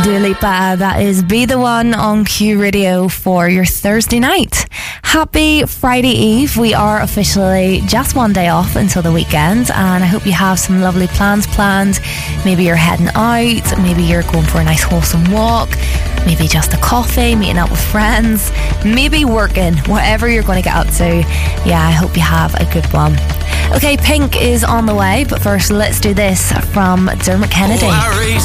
Dua Lipa, that is Be The One on Q Radio for your Thursday night. Happy Friday Eve. We are officially just one day off until the weekend, and I hope you have some lovely plans planned. Maybe you're heading out, maybe you're going for a nice wholesome walk, maybe just a coffee, meeting up with friends, maybe working, whatever you're going to get up to. Yeah, I hope you have a good one. Okay, Pink is on the way, but first let's do this from Dermot Kennedy. Oh,